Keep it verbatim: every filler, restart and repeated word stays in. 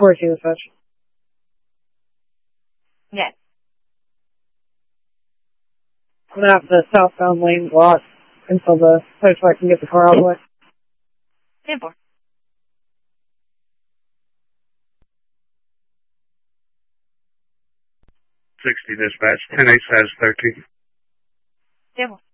Corey dispatch. Net. I'm gonna have the southbound lane blocked until the tow truck can get the car out of the way. ten four. sixty dispatch, ten eight says thirteen. ten four.